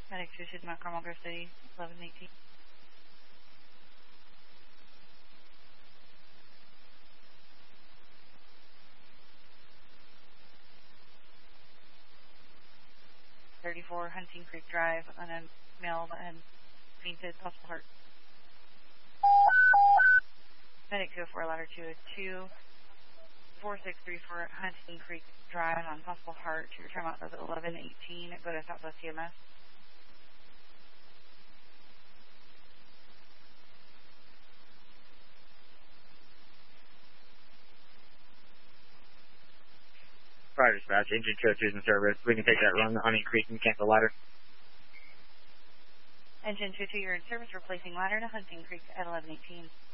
Medic 2 to Mount Carmel, Grove City, 1118. .34 Hunting Creek Drive, unknown male and fainted, possible heart. Medic 204, ladder 202, 4634 Hunting Creek Drive on possible heart. Your time out says 1118. Go to Southwest TMS. Prior dispatch, engine 202 is in service. We can take that run on Hunting Creek and cancel ladder. Engine 22, you're in service, replacing ladder to Hunting Creek at 1118.